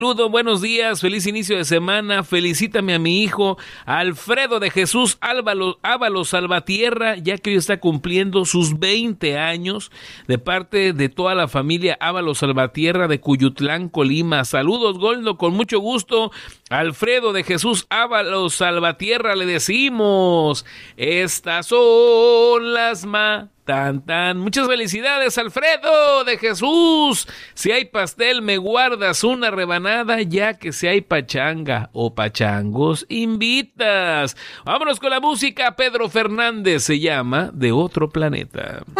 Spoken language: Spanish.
Saludos, buenos días, feliz inicio de semana, felicítame a mi hijo Alfredo de Jesús Ábalos Salvatierra, ya que hoy está cumpliendo sus 20 años, de parte de toda la familia Ábalos Salvatierra de Cuyutlán, Colima. Saludos, Goldo, con mucho gusto. Alfredo de Jesús Ábalos Salvatierra, le decimos, estas son las tan. Muchas felicidades, Alfredo de Jesús. Si hay pastel, me guardas una rebanada, ya que si hay pachanga o pachangos, invitas. Vámonos con la música. Pedro Fernández se llama De Otro Planeta.